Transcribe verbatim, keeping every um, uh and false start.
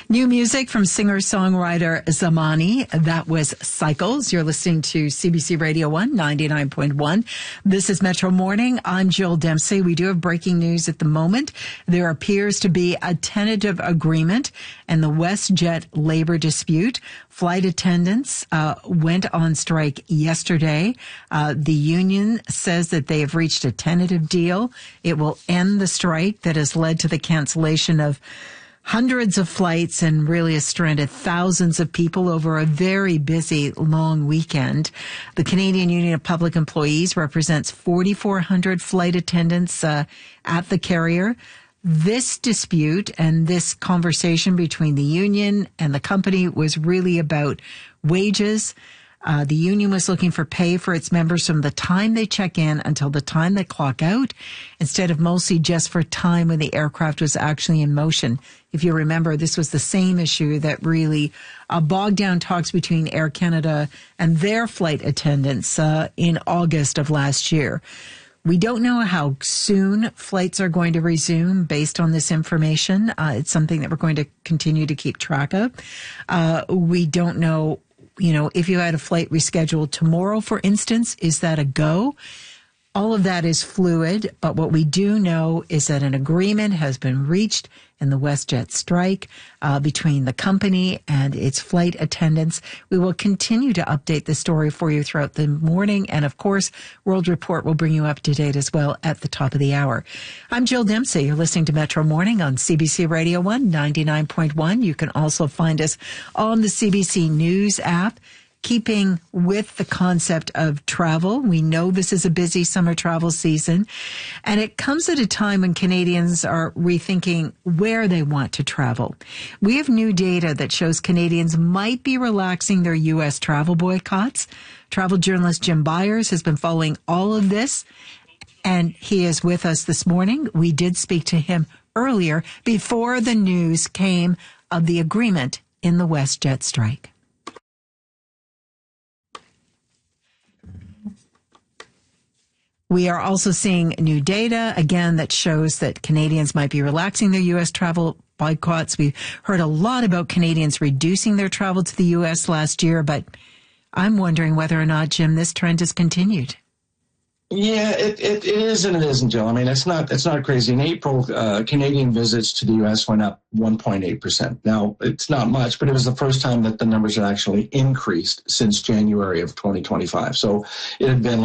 New music from singer-songwriter Zamani. That was Cycles. You're listening to C B C Radio one, ninety-nine point one. This is Metro Morning. I'm Jill Dempsey. We do have breaking news at the moment. There appears to be a tentative agreement in the WestJet labor dispute. Flight attendants uh, went on strike yesterday. Uh, the union says that they have reached a tentative deal. It will end the strike that has led to the cancellation of hundreds of flights and really has stranded thousands of people over a very busy long weekend. The Canadian Union of Public Employees represents forty-four hundred flight attendants uh, at the carrier. This dispute and this conversation between the union and the company was really about wages. Uh, the union was looking for pay for its members from the time they check in until the time they clock out, instead of mostly just for time when the aircraft was actually in motion. If you remember, this was the same issue that really uh, bogged down talks between Air Canada and their flight attendants uh, in August of last year. We don't know how soon flights are going to resume based on this information. Uh, it's something that we're going to continue to keep track of. Uh, we don't know, you know, if you had a flight rescheduled tomorrow, for instance, is that a go? All of that is fluid, but what we do know is that an agreement has been reached in the WestJet strike uh, between the company and its flight attendants. We will continue to update the story for you throughout the morning. And of course, World Report will bring you up to date as well at the top of the hour. I'm Jill Dempsey. You're listening to Metro Morning on C B C Radio one, ninety-nine point one. You can also find us on the C B C News app. Keeping with the concept of travel, we know this is a busy summer travel season, and it comes at a time when Canadians are rethinking where they want to travel. We have new data that shows Canadians might be relaxing their U S travel boycotts. Travel journalist Jim Byers has been following all of this, and he is with us this morning. We did speak to him earlier before the news came of the agreement in the WestJet strike. We are also seeing new data, again, that shows that Canadians might be relaxing their U S travel boycotts. We've heard a lot about Canadians reducing their travel to the U S last year, but I'm wondering whether or not, Jim, this trend has continued. Yeah, it, it, it is and it isn't, Jill. I mean, it's not it's not crazy. In April, uh, Canadian visits to the U S went up one point eight percent. Now, it's not much, but it was the first time that the numbers had actually increased since January of twenty twenty-five. So it had been